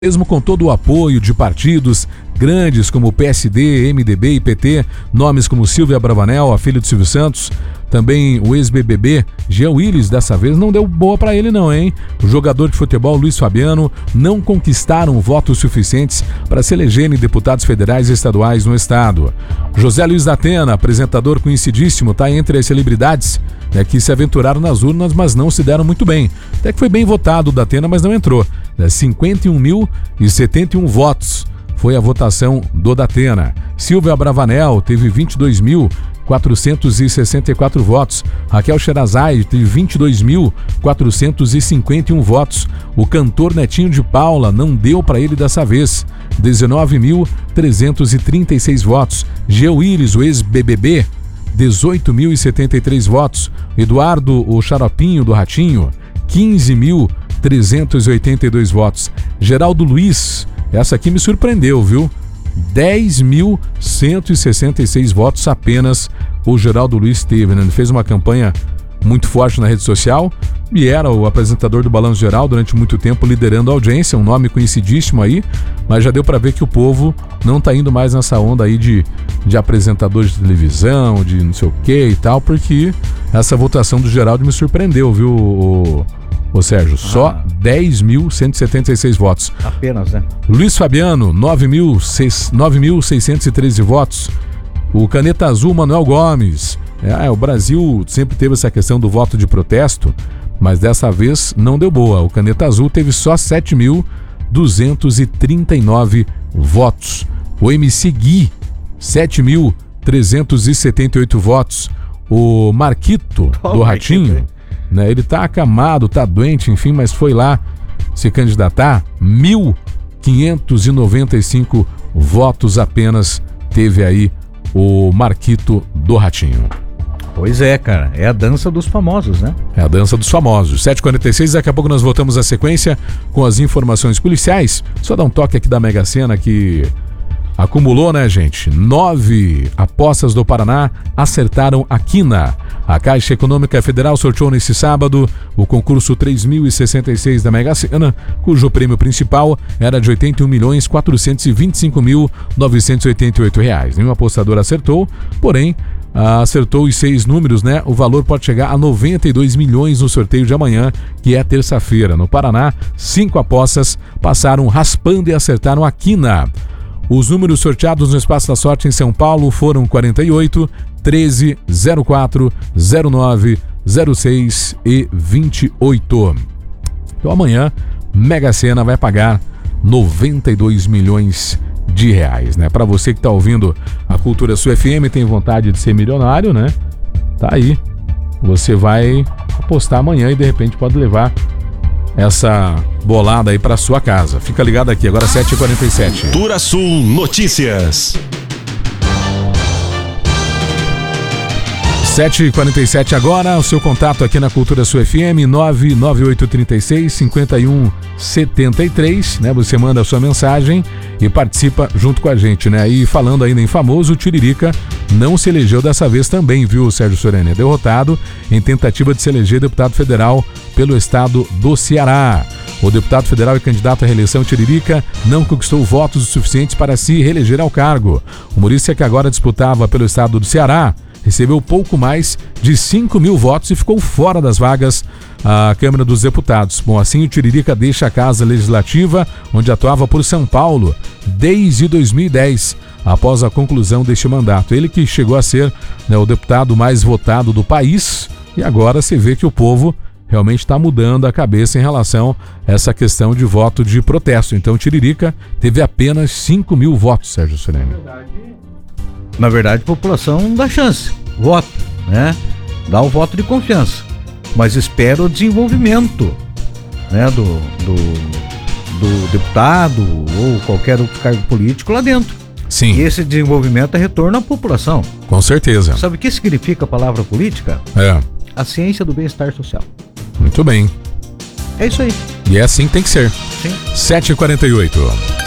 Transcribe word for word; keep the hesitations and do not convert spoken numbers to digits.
Mesmo com todo o apoio de partidos grandes como o P S D, M D B e P T, nomes como Silvia Abravanel, a filha de Silvio Santos, também o ex-B B B, Jean Willis, dessa vez não deu boa pra ele não, hein? O jogador de futebol Luiz Fabiano não conquistaram votos suficientes para se elegerem deputados federais e estaduais no estado. José Luiz da Atena, apresentador conhecidíssimo, está entre as celebridades né, que se aventuraram nas urnas, mas não se deram muito bem. Até que foi bem votado o da Atena, mas não entrou. cinquenta e um mil e setenta e um votos foi a votação do Datena. Silvia Abravanel teve vinte e dois mil quatrocentos e sessenta e quatro votos. Raquel Sherazade teve vinte e dois mil quatrocentos e cinquenta e um votos. O cantor Netinho de Paula não deu para ele dessa vez. dezenove mil trezentos e trinta e seis votos. Jean Willis, o ex-B B B, dezoito mil e setenta e três votos. Eduardo, o Xaropinho do Ratinho, quinze mil trezentos e oitenta e dois votos. Geraldo Luiz, essa aqui me surpreendeu, viu? dez mil cento e sessenta e seis votos apenas o Geraldo Luiz teve, né? Ele fez uma campanha muito forte na rede social e era o apresentador do Balanço Geral durante muito tempo, liderando a audiência, um nome conhecidíssimo aí, mas já deu para ver que o povo não tá indo mais nessa onda aí de, de apresentador de televisão, de não sei o que e tal, porque essa votação do Geraldo me surpreendeu, viu, o... Ô Sérgio, só ah. dez mil cento e setenta e seis votos. Apenas, né? Luiz Fabiano, nove mil seiscentos e treze votos. O Caneta Azul, Manuel Gomes. É, o Brasil sempre teve essa questão do voto de protesto, mas dessa vez não deu boa. O Caneta Azul teve só sete mil duzentos e trinta e nove votos. O M C Gui, sete mil trezentos e setenta e oito votos. O Marquito, oh, do Ratinho, né, ele tá acamado, tá doente, enfim, mas foi lá se candidatar. mil quinhentos e noventa e cinco votos apenas teve aí o Marquito do Ratinho. Pois é, cara, é a dança dos famosos, né? É a dança dos famosos. sete e quarenta e seis, daqui a pouco nós voltamos à sequência com as informações policiais. Só dar um toque aqui da Mega Sena que acumulou, né, gente? Nove apostas do Paraná acertaram a quina. A Caixa Econômica Federal sorteou nesse sábado o concurso três mil e sessenta e seis da Mega Sena, cujo prêmio principal era de oitenta e um milhões quatrocentos e vinte e cinco mil novecentos e oitenta e oito reais. Nenhum apostador acertou, porém acertou os seis números, né? O valor pode chegar a noventa e dois milhões no sorteio de amanhã, que é terça-feira. No Paraná, cinco apostas passaram raspando e acertaram a quina. Os números sorteados no Espaço da Sorte em São Paulo foram quarenta e oito, treze, zero quatro, zero nove, zero seis e vinte e oito. Então amanhã, Mega Sena vai pagar noventa e dois milhões de reais, né? Para você que tá ouvindo a Cultura Sul F M, tem vontade de ser milionário, né? Tá aí. Você vai apostar amanhã e de repente pode levar essa bolada aí para sua casa. Fica ligado aqui, agora sete e quarenta e sete. Cultura Sul Notícias. sete e quarenta e sete agora, o seu contato aqui na Cultura Sul F M, nove nove oito três seis, cinco um sete três, né? Você manda a sua mensagem e participa junto com a gente, né? E falando ainda em famoso, o Tiririca não se elegeu dessa vez também, viu, Sérgio Sorene? É derrotado em tentativa de se eleger deputado federal pelo estado do Ceará. O deputado federal e candidato à reeleição Tiririca não conquistou votos suficientes para se reeleger ao cargo. O humorista que agora disputava pelo estado do Ceará recebeu pouco mais de cinco mil votos e ficou fora das vagas à Câmara dos Deputados. Bom, assim o Tiririca deixa a Casa Legislativa, onde atuava por São Paulo desde dois mil e dez, após a conclusão deste mandato. Ele que chegou a ser, né, o deputado mais votado do país, e agora se vê que o povo realmente está mudando a cabeça em relação a essa questão de voto de protesto. Então o Tiririca teve apenas cinco mil votos, Sérgio Sorene. Na verdade, a população dá chance, vota, né? Dá o voto de confiança, mas espera o desenvolvimento, né? Do, do, do deputado ou qualquer outro cargo político lá dentro. Sim. E esse desenvolvimento é retorno à população. Com certeza. Sabe o que significa a palavra política? É. A ciência do bem-estar social. Muito bem. É isso aí. E é assim que tem que ser. Sim. sete e quarenta e oito.